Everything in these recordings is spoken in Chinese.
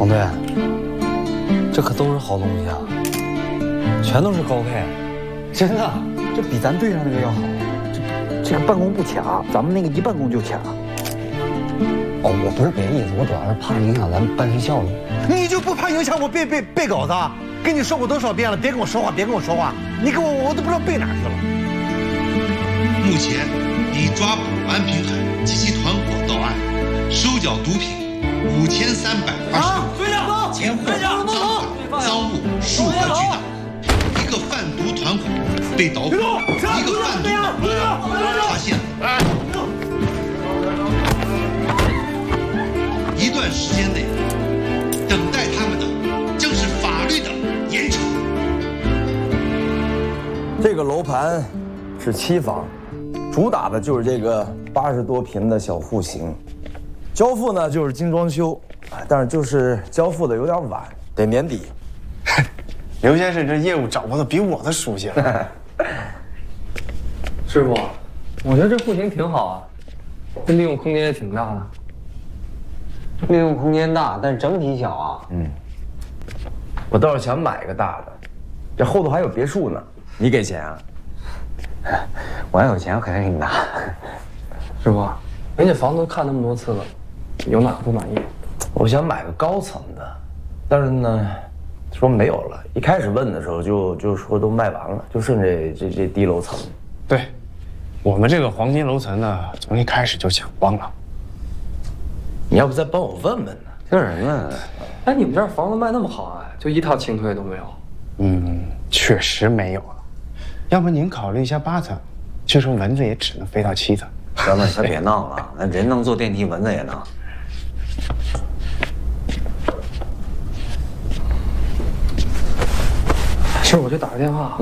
黄队，这可都是好东西啊，全都是高配，真的，这比咱队上那个要好。 这个办公不卡，咱们那个一办公就卡。 哦，我不是别的意思，我主要是怕影响咱们办事效率。 你就不怕影响我背稿子？跟你说过多少遍了，别跟我说话，别跟我说话！你给我都不知道背哪去了。 目前已抓捕安平海及其团伙到案，收缴毒品5386，截获赃物数额巨大，一个贩毒团伙被捣毁，一个贩毒发现了。一段时间内，等待他们的将是法律的严惩。 这个楼盘是期房，主打的就是这个80多平的小户型，交付呢就是精装修，但是就是交付的有点晚，得年底。 刘先生这业务掌握的比我的熟悉了。 师傅，我觉得这户型挺好啊，这利用空间也挺大的。 利用空间大，但是整体小啊。 我倒是想买个大的，这后头还有别墅呢，你给钱啊？ 我要有钱，我肯定给你拿。 师傅，人家房子都看那么多次了，有哪个不满意？ 我想买个高层的，但是呢，说没有了。一开始问的时候就说都卖完了，就剩这低楼层。 对，我们这个黄金楼层呢，从一开始就抢光了。 你要不再帮我问问呢？ 就是呢， 哎，你们这儿房子卖那么好啊，就一套清退都没有？ 确实没有了。要不您考虑一下8层，据说蚊子也只能飞到7层。 哥们，先别闹了，那人能坐电梯，蚊子也能。 师傅，我去打个电话。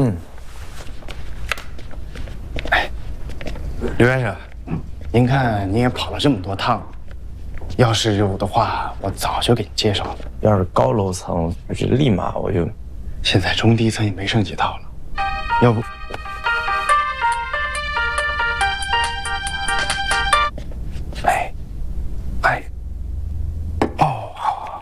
刘先生，您看您也跑了这么多趟，要是有的话，我早就给你介绍了。 要是高楼层，这立马我就…… 现在中低层也没剩几套了，要不……好。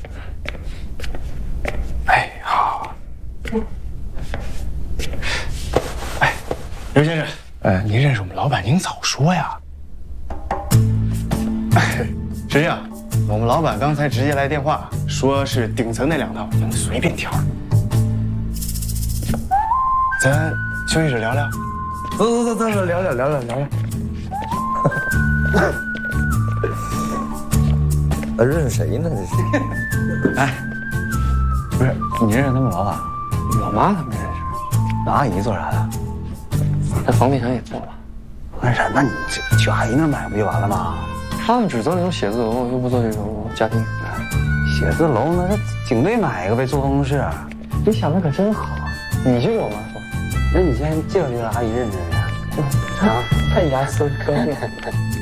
刘先生，您认识我们老板，您早说呀。是这样，我们老板刚才直接来电话，说是顶层那2套，您随便挑。咱休息室聊聊。 走，聊聊。认识谁呢？这是？ 哎，不是你认识他们老板？ 我妈他们认识。 那阿姨做啥的？ 在房地产也做了。 那啥，那你这去阿姨那儿买不就完了吗？ 他们只做这种写字楼，又不做这种家庭。 写字楼那警队买一个呗，做办公室。 你想的可真好，你就给我妈说。 那你先介绍阿姨认识人呀？ 啊，太雅思高兴。